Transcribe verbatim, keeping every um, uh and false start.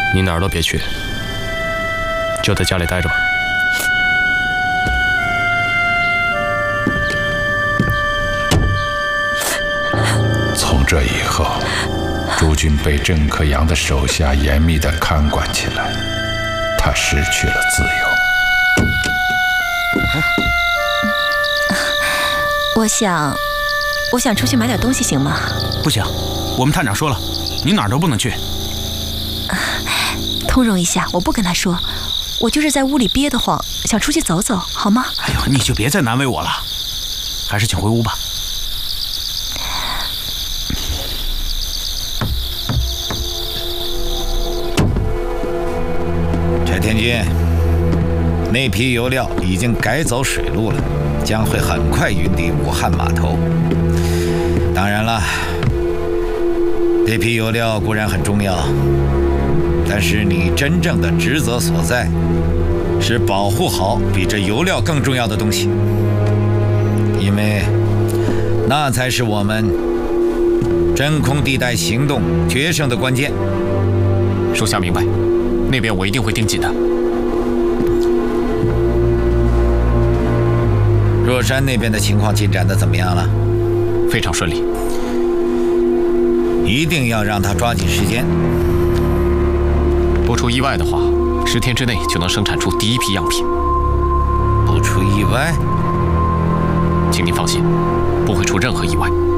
你哪儿都别去，就在家里待着吧。 从这以后，朱军被郑克阳的手下严密地看管起来，他失去了自由。 我想，我想出去买点东西，行吗？ 不行，我们探长说了，你哪儿都不能去。 通融一下，我不跟他说，我就是在屋里憋得慌，想出去走走，好吗？ 哎呦，你就别再难为我了，还是请回屋吧。 柴天军，那批油料已经改走水路了，将会很快运抵武汉码头。当然了，这批油料固然很重要，但是你真正的职责所在是保护好比这油料更重要的东西，因为那才是我们真空地带行动决胜的关键。 属下明白，那边我一定会盯紧的。 若山那边的情况进展得怎么样了？ 非常顺利。 一定要让他抓紧时间。 不出意外的话，十天之内就能生产出第一批样品。 不出意外？ 请您放心，不会出任何意外。